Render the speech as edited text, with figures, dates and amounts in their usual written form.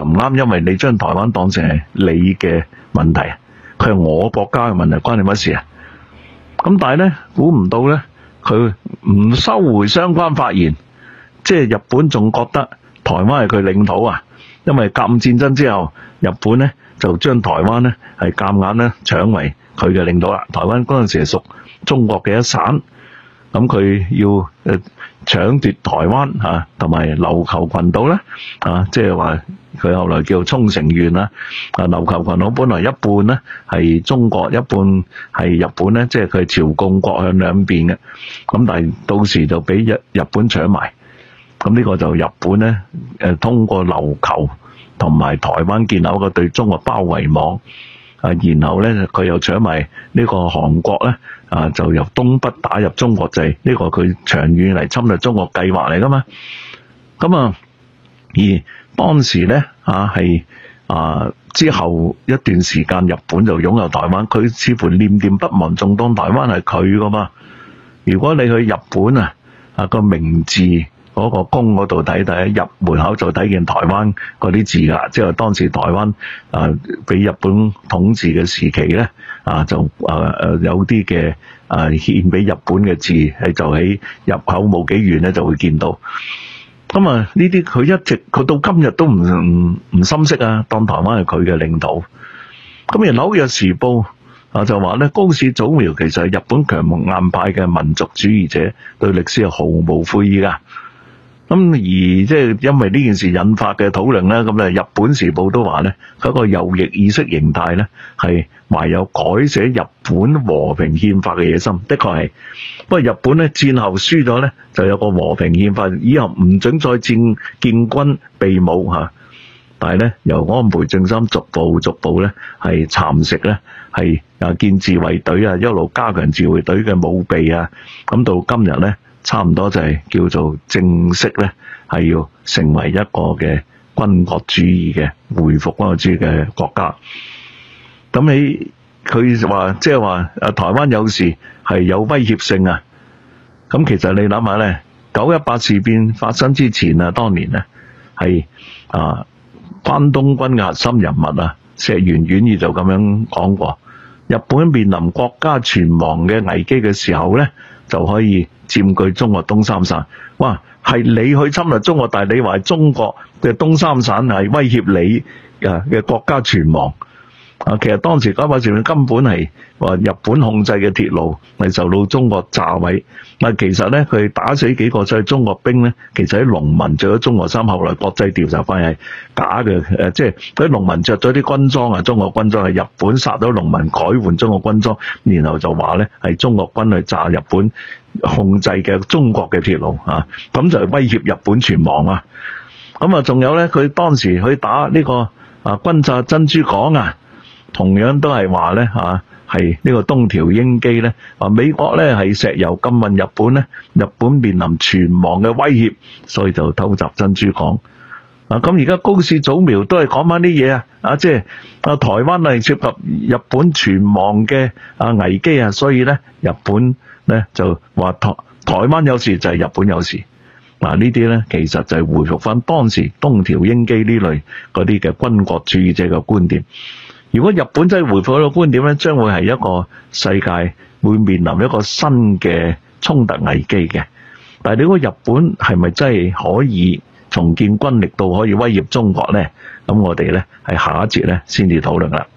唔啱，因為你將台灣當成係你嘅問題，佢係我國家嘅問題，關你乜事啊？咁但係咧，估唔到咧，佢唔收回相關發言，即係日本仲覺得台灣係佢領土啊，因為甲午戰爭之後，日本咧就將台灣咧係夾硬咧搶為佢嘅領土啦。台灣嗰陣時係屬中國嘅一省，咁佢要搶奪台灣嚇，同埋琉球群島咧即係話佢後來叫沖繩縣啦。琉球群島本來一半咧係中國，一半係日本咧，即係佢係朝貢國向兩邊嘅。咁但係到時就俾日本搶埋。咁呢個就日本咧通過琉球同埋台灣建立一個對中國包圍網。然後咧佢又搶埋呢個韓國咧，就由東北打入中國，就係呢個佢長遠嚟侵略中國計劃嚟噶嘛。咁而當時咧係之後一段時間，日本就擁有台灣，佢似乎念念不忘，仲當台灣係佢噶嘛。如果你去日本個明治嗰個宮嗰度睇，入門口就睇見台灣嗰啲字㗎，即係當時台灣俾日本統治嘅時期咧，就有啲嘅獻俾日本嘅字，係就喺入口冇幾遠咧就會見到。咁呢啲佢到今日都唔深識啊，當台灣係佢嘅領土。咁而紐約時報就話咧，高市早苗其實係日本強硬派嘅民族主義者，對歷史係毫無悔意㗎。咁而即係因為呢件事引發嘅討論咧，咁日本時報都話咧，佢個右翼意識形態咧係懷有改寫日本和平憲法嘅野心，的確係。不過日本咧戰後輸咗咧，就有個和平憲法，以後唔准再建軍備武嚇。但係咧，由安倍晉三逐步咧係蠶食咧，係建自衛隊一路加強自衛隊嘅武備啊。咁到今日咧，差唔多就係叫做正式咧，係要成為一個嘅軍國主義嘅恢復軍國主義嘅國家。咁佢話即係話台灣有事係有威脅性啊。咁其實你諗下咧，918事變發生之前當年咧係關東軍嘅核心人物石原莞爾就咁樣講過，日本面臨國家存亡嘅危機嘅時候咧，就可以佔據中國東三省。哇，係你去侵略中國，但係你話中國嘅東三省係威脅你嘅國家存亡。其實當時918事變根本係話日本控制嘅鐵路係受到中國炸毀。其實咧佢打死幾個中國兵咧，其實喺農民着咗中國衫，後來國際調查發現係假嘅。即係嗰啲農民着咗啲軍裝中國軍裝，係日本殺咗農民改換中國軍裝，然後就話咧係中國軍去炸日本控制嘅中國嘅鐵路咁就係威脅日本存亡啊。咁仲有咧，佢當時去打呢個轟炸珍珠港同樣都係話咧係呢個東條英機咧美國咧係石油禁運日本咧，日本面臨存亡嘅威脅，所以就偷襲珍珠港。咁而家高市早苗都係講翻啲嘢即係台灣係涉及日本存亡嘅危機所以咧日本咧就話台灣有事就係日本有事。呢啲咧其實就係回復翻當時東條英機呢類嗰啲嘅軍國主義者嘅觀點。如果日本真係回復呢個觀點咧，將會係一個世界會面臨一個新嘅衝突危機嘅。但係你話日本係咪真係可以重建軍力到可以威脅中國咧？咁我哋咧係下一節咧先至討論啦。